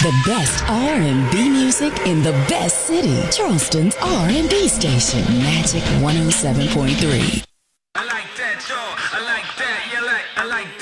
The best R&B music in the best city. Charleston's R&B station. Magic 107.3. I like that, y'all. I like that. You like